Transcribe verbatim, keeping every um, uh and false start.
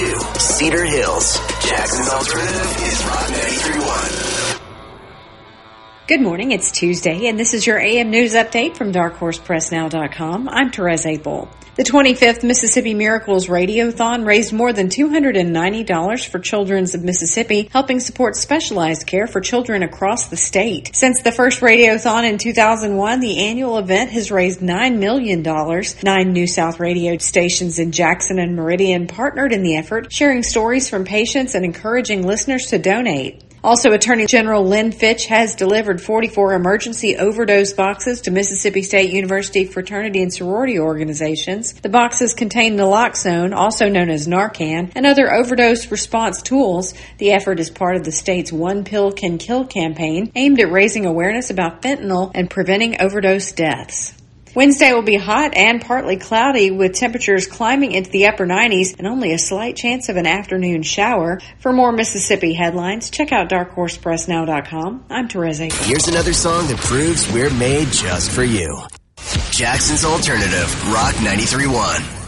to Cedar Hills. Jackson's Alternative is Rock ninety-three point one. Good morning, it's Tuesday, and this is your A M News Update from dark horse press now dot com. I'm Therese Apel. The twenty-fifth Mississippi Miracles Radiothon raised more than two hundred ninety dollars for Children's of Mississippi, helping support specialized care for children across the state. Since the first Radiothon in two thousand one, the annual event has raised nine million dollars. Nine New South radio stations in Jackson and Meridian partnered in the effort, sharing stories from patients and encouraging listeners to donate. Also, Attorney General Lynn Fitch has delivered forty-four emergency overdose boxes to Mississippi State University fraternity and sorority organizations. The boxes contain naloxone, also known as Narcan, and other overdose response tools. The effort is part of the state's One Pill Can Kill campaign, aimed at raising awareness about fentanyl and preventing overdose deaths. Wednesday will be hot and partly cloudy with temperatures climbing into the upper nineties and only a slight chance of an afternoon shower. For more Mississippi headlines, check out dark horse press now dot com. I'm Therese. Here's another song that proves we're made just for you. Jackson's Alternative, Rock ninety-three point one.